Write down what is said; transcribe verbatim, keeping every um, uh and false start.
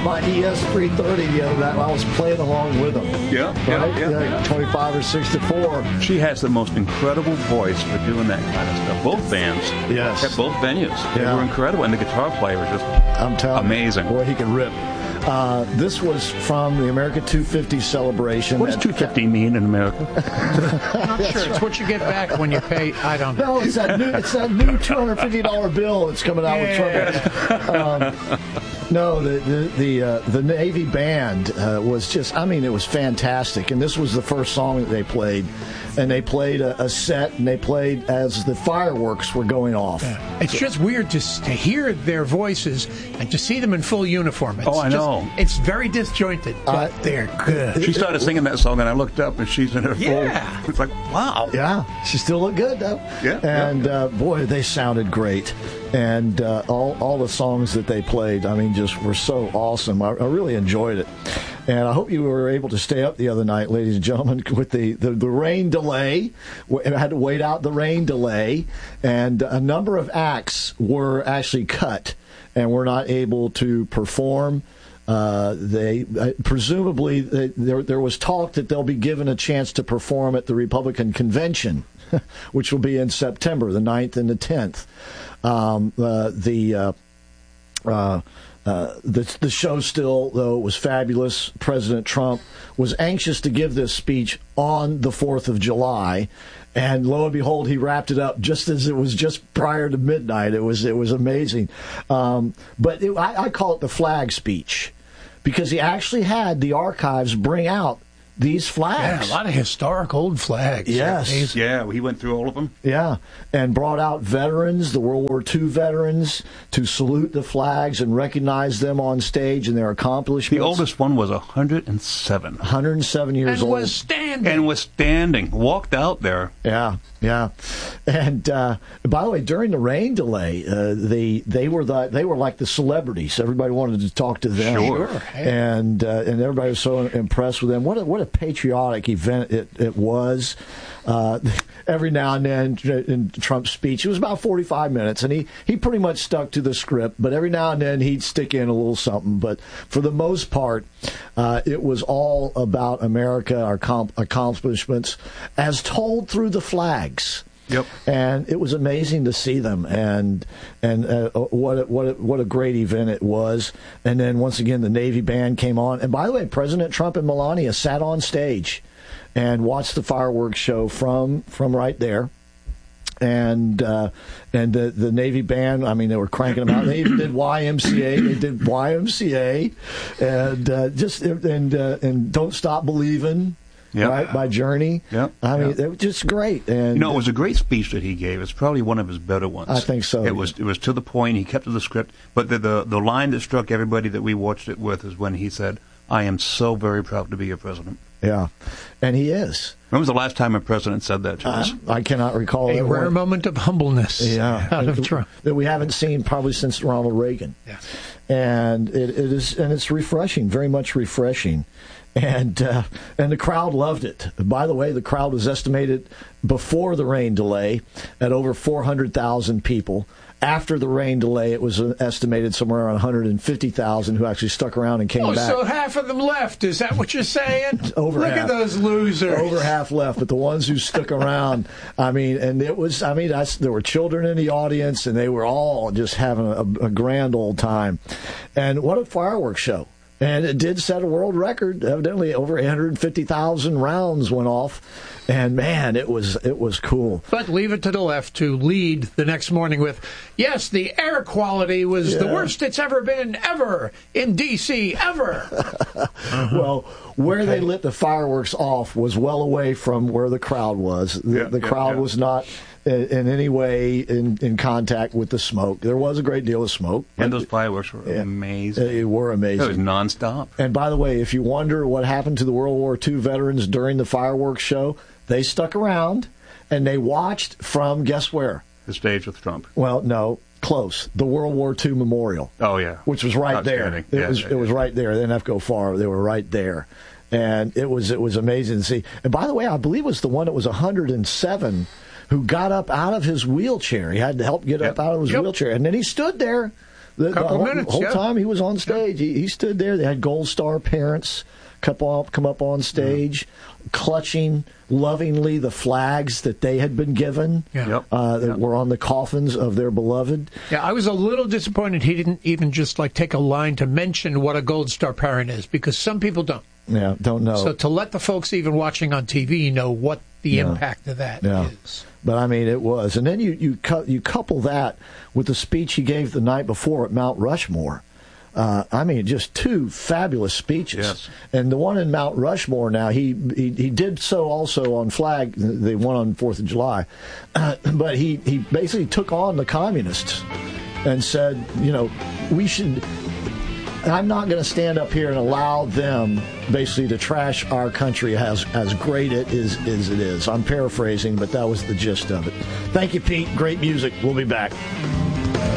my E S three thirty the other night. I was playing along with them. Yeah, yeah, right? yeah, yeah, yeah. twenty-five or sixty-four. She has the most incredible voice for doing that kind of stuff. Both bands. Yes. At both venues. They Yeah. were incredible. And the guitar player was just I'm telling amazing. you. Boy, he can rip. Uh, this was from the America two fifty celebration. What does two fifty mean in America? I'm not sure. It's what you get back when you pay. I don't know. No, it's that new, it's that new two hundred fifty dollars bill that's coming out Yeah. with Trump. Um, no, the the the, uh, the Navy band uh, was just, I mean, it was fantastic. And this was the first song that they played. And they played a, a set, and they played as the fireworks were going off. Yeah. It's just weird to, to hear their voices and to see them in full uniform. It's Oh, I just, know. It's very disjointed, but Uh, they're good. She started singing that song, and I looked up, and she's in her Yeah. full. It's like, wow. Yeah, she still looked good, though. Yeah, And, yeah. Uh, boy, they sounded great. And uh, all, all the songs that they played, I mean, just were so awesome. I, I really enjoyed it. And I hope you were able to stay up the other night, ladies and gentlemen, with the, the, the rain delay. I had to wait out the rain delay. And a number of acts were actually cut and were not able to perform. Uh, they uh, presumably they, there there was talk that they'll be given a chance to perform at the Republican convention, which will be in September, the ninth and the tenth. Um, uh, the uh, uh, uh, the the show still, though, was fabulous. President Trump was anxious to give this speech on the fourth of July. And lo and behold, he wrapped it up just as it was just prior to midnight. It was it was amazing. Um, but it, I, I call it the flag speech because he actually had the archives bring out these flags. Yeah, a lot of historic old flags. Yes. Amazing. Yeah, he went through all of them. Yeah, and brought out veterans, the World War Two veterans, to salute the flags and recognize them on stage and their accomplishments. The oldest one was one hundred seven. one hundred seven years And old. was standing. And was standing, walked out there. Yeah, yeah. And uh, by the way, during the rain delay, uh, they they were the they were like the celebrities. Everybody wanted to talk to them. Sure. Sure. And uh, and everybody was so impressed with them. What a, what a patriotic event it, it was. Uh, every now and then in Trump's speech, it was about forty-five minutes, and he, he pretty much stuck to the script, but every now and then he'd stick in a little something. But for the most part, uh, it was all about America, our comp- accomplishments, as told through the flags. Yep. And it was amazing to see them, and and uh, what a, what a, what a great event it was. And then once again, the Navy band came on. And by the way, President Trump and Melania sat on stage and watched the fireworks show from from right there. And uh, and the the Navy band, I mean, they were cranking them out. They even did Y M C A. They did Y M C A, and uh, just and uh, and Don't Stop Believing. Yep. Right, by Journey. Yep. I mean, Yep. they were just great. And You know, it was a great speech that he gave. It's probably one of his better ones. I think so. It was it was to the point. He kept to the script. But the, the the line that struck everybody that we watched it with is when he said, "I am so very proud to be your president." Yeah, and he is. When was the last time a president said that to us? Uh, I cannot recall A it. rare moment of humbleness Yeah, out of Trump. that we haven't seen probably since Ronald Reagan. Yeah. And it, it is, and it's refreshing, very much refreshing. And uh, and the crowd loved it. By the way, the crowd was estimated before the rain delay at over four hundred thousand people. After the rain delay, it was estimated somewhere around one hundred fifty thousand who actually stuck around and came Oh, back. so half of them left. Is that what you're saying? Over Look half. at those losers. Over half left, but the ones who stuck around, I mean, and it was, I mean, I, there were children in the audience, and they were all just having a, a grand old time. And what a fireworks show. And it did set a world record. Evidently, over eight hundred fifty thousand rounds went off. And, man, it was it was cool. But leave it to the left to lead the next morning with, yes, the air quality was Yeah. the worst it's ever been, ever, in D C, ever. Uh-huh. Well, where okay. they lit the fireworks off was well away from where the crowd was. The, Yeah, the yeah, crowd yeah. was not in, in any way in, in contact with the smoke. There was a great deal of smoke. And those fireworks were Yeah. amazing. They were amazing. It was nonstop. And by the way, if you wonder what happened to the World War Two veterans during the fireworks show, they stuck around and they watched from, guess where? The stage with Trump. Well, no, close. The World War Two Memorial. Oh, yeah. Which was right there. It Yeah, was yeah, it was yeah. right there. They didn't have to go far. They were right there. And it was it was amazing to see. And by the way, I believe it was the one that was one hundred seven who got up out of his wheelchair. He had to help get Yep. up out of his Yep. wheelchair. And then he stood there The, Couple the whole, minutes, whole yeah. time he was on stage, he, he stood there. They had Gold Star parents come up, come up on stage, yeah. clutching lovingly the flags that they had been given, yeah. Yep. uh, that yep. were on the coffins of their beloved. Yeah, I was a little disappointed he didn't even just like take a line to mention what a Gold Star parent is, because some people don't. Yeah, don't know. So to let the folks even watching on T V know what the Yeah. impact of that Yeah. is. But I mean, it was, and then you you cu- you couple that with the speech he gave the night before at Mount Rushmore. Uh, I mean, just two fabulous speeches. Yes. And the one in Mount Rushmore now, he he, he did so also on flag, the one on Fourth of July, uh, but he he basically took on the communists and said, you know, we should. I'm not going to stand up here and allow them basically to trash our country as as great it is as it is. I'm paraphrasing, but that was the gist of it. Thank you, Pete. Great music. We'll be back.